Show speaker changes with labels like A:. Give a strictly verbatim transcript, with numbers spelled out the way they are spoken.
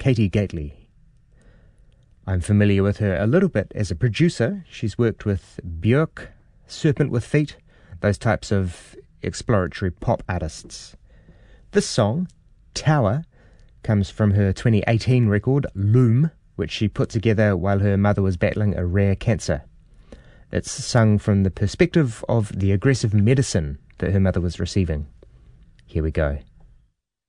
A: Katie Gately. I'm familiar with her a little bit as a producer. She's worked with Björk, Serpent with Feet, those types of exploratory pop artists. This song, Tower, comes from her twenty eighteen record, Loom, which she put together while her mother was battling a rare cancer. It's sung from the perspective of the aggressive medicine that her mother was receiving. Here we go.